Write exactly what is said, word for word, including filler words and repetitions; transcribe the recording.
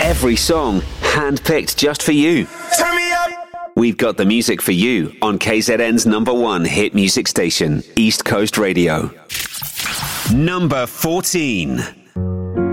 Every song handpicked just for you. Turn me up. We've got the music for you on K Z N's number one hit music station, East Coast Radio. Number fourteen.